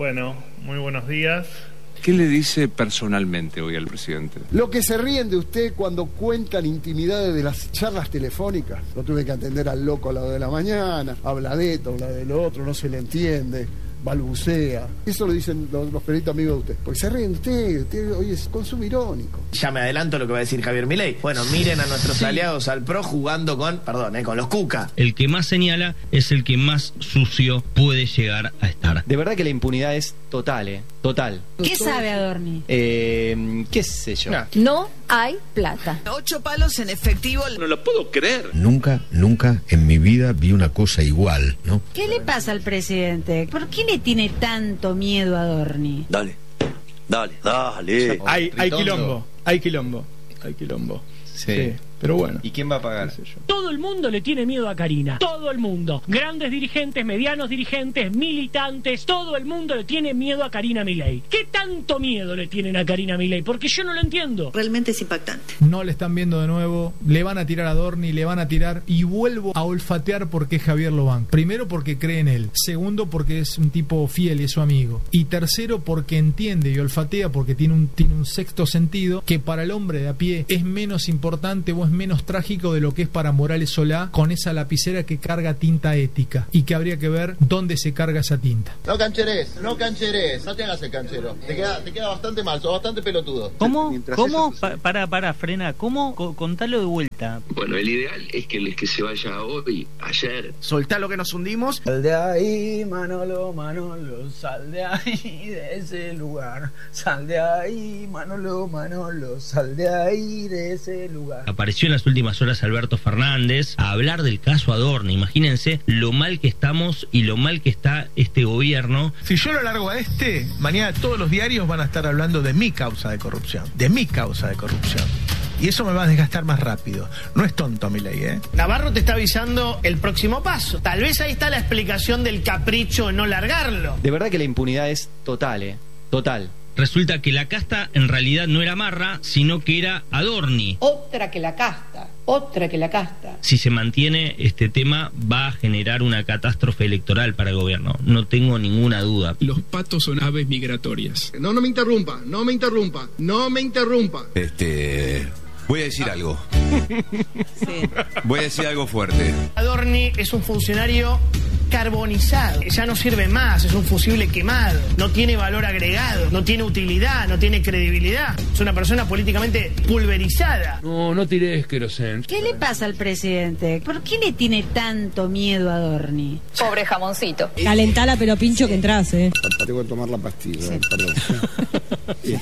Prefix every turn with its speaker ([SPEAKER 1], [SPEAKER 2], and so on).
[SPEAKER 1] Bueno, muy buenos días.
[SPEAKER 2] ¿Qué le dice personalmente hoy al presidente?
[SPEAKER 3] Lo que se ríen de usted cuando cuentan intimidades de las charlas telefónicas. Lo tuve que atender al loco a las 2 de la mañana, habla de esto, habla de lo otro, no se le entiende, balbucea. Eso lo dicen los periodistas amigos de usted. Porque se ríen de usted hoy es consumo irónico.
[SPEAKER 4] Ya me adelanto lo que va a decir Javier Milei. Bueno, miren a nuestros aliados al PRO jugando con los Cuca.
[SPEAKER 5] El que más señala es el que más sucio puede llegar a estar.
[SPEAKER 6] De verdad que la impunidad es total, total.
[SPEAKER 7] ¿Qué sabe Adorni?
[SPEAKER 6] ¿Qué sé yo?
[SPEAKER 7] No hay plata.
[SPEAKER 8] 8 palos en efectivo.
[SPEAKER 2] No lo puedo creer.
[SPEAKER 9] Nunca en mi vida vi una cosa igual, ¿no?
[SPEAKER 7] ¿Qué le pasa al presidente? ¿Por qué le tiene tanto miedo a Adorni?
[SPEAKER 10] Dale.
[SPEAKER 1] Hay quilombo. Sí. Pero bueno.
[SPEAKER 6] ¿Y quién va a pagar?
[SPEAKER 11] Todo el mundo le tiene miedo a Karina. Todo el mundo. Grandes dirigentes, medianos dirigentes, militantes. Todo el mundo le tiene miedo a Karina Milei. ¿Qué tanto miedo le tienen a Karina Milei? Porque yo no lo entiendo.
[SPEAKER 8] Realmente es impactante.
[SPEAKER 12] No le están viendo de nuevo. Le van a tirar a Adorni, le van a tirar. Y vuelvo a olfatear por qué Javier lo banca. Primero porque cree en él. Segundo porque es un tipo fiel y es su amigo. Y tercero porque entiende y olfatea porque tiene un sexto sentido que para el hombre de a pie es menos importante o es menos trágico de lo que es para Morales Solá con esa lapicera que carga tinta ética y que habría que ver dónde se carga esa tinta.
[SPEAKER 13] No cancheres, no te hagas el canchero. Te queda bastante mal, sos bastante pelotudo.
[SPEAKER 14] ¿Cómo? Para, frena. ¿Cómo? Contalo de vuelta.
[SPEAKER 10] Bueno, el ideal es que el que se vaya hoy, ayer.
[SPEAKER 4] Soltá lo que nos hundimos.
[SPEAKER 14] Sal de ahí, Manolo, sal de ahí de ese lugar. Sal de ahí, Manolo, sal de ahí de ese lugar.
[SPEAKER 5] Apareció en las últimas horas Alberto Fernández a hablar del caso Adorni. Imagínense lo mal que estamos y lo mal que está este gobierno.
[SPEAKER 15] Si yo lo largo a mañana todos los diarios van a estar hablando de mi causa de corrupción. Y eso me va a desgastar más rápido. No es tonto Milei, ¿eh?
[SPEAKER 4] Navarro te está avisando el próximo paso. Tal vez ahí está la explicación del capricho de no largarlo.
[SPEAKER 6] De verdad que la impunidad es total, total.
[SPEAKER 5] Resulta que la casta en realidad no era Marra, sino que era Adorni.
[SPEAKER 7] Otra que la casta.
[SPEAKER 5] Si se mantiene este tema, va a generar una catástrofe electoral para el gobierno. No tengo ninguna duda.
[SPEAKER 16] Los patos son aves migratorias.
[SPEAKER 13] No me interrumpa.
[SPEAKER 9] Voy a decir algo.
[SPEAKER 7] Sí.
[SPEAKER 9] Voy a decir algo fuerte.
[SPEAKER 4] Adorni es un funcionario carbonizado, ya no sirve más, es un fusible quemado, no tiene valor agregado, no tiene utilidad, no tiene credibilidad, es una persona políticamente pulverizada.
[SPEAKER 14] No tires querosén.
[SPEAKER 7] ¿Qué le pasa al presidente? ¿Por qué le tiene tanto miedo a Adorni?
[SPEAKER 8] Pobre jamoncito.
[SPEAKER 17] Calentala pero pincho que entras,
[SPEAKER 3] Tengo que tomar la pastilla, perdón.